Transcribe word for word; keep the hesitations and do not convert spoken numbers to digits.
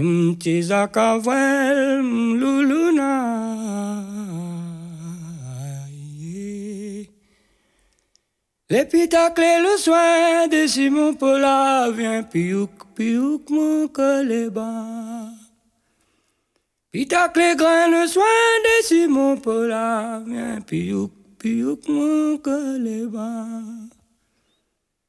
M'tizakavel m'loulouna. L'épitacle et le soin de Simon Paula vient piouk piouk mon coleba. Pitacle grain le soin de Simon Paula vient piouk piouk mon coleba.